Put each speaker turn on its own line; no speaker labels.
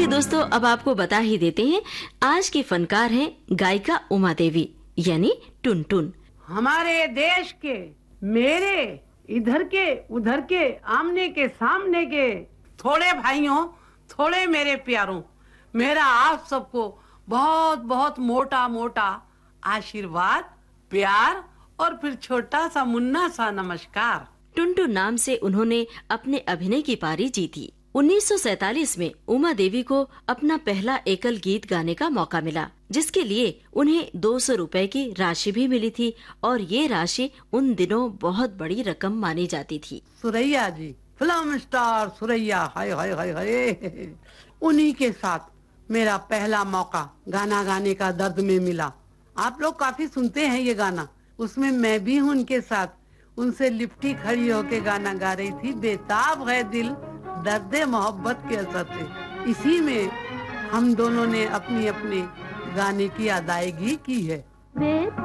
चलिए दोस्तों, अब आपको बता ही देते हैं, आज की फनकार हैं गायिका उमा देवी यानी टुनटुन।
हमारे देश के, मेरे, इधर के, उधर के, आमने के, सामने के थोड़े भाइयों, थोड़े मेरे प्यारों, मेरा आप सबको बहुत बहुत मोटा मोटा आशीर्वाद, प्यार और फिर छोटा सा मुन्ना सा नमस्कार।
टुनटुन नाम से उन्होंने अपने अभिनय की पारी जीती। 1947 में उमा देवी को अपना पहला एकल गीत गाने का मौका मिला, जिसके लिए उन्हें 200 रुपए की राशि भी मिली थी और ये राशि उन दिनों बहुत बड़ी रकम मानी जाती थी।
सुरैया जी, फिल्म स्टार सुरैया, हाय हाय हाय हाय, उन्हीं के साथ मेरा पहला मौका गाना गाने का दर्द में मिला। आप लोग काफी सुनते हैं ये गाना, उसमें मैं भी हूँ उनके साथ। उनसे लिपटी खड़ी होके गाना गा रही थी, बेताब है दिल दर्दे मोहब्बत के असर से। इसी में हम दोनों ने अपनी अपनी गाने की अदायगी की है।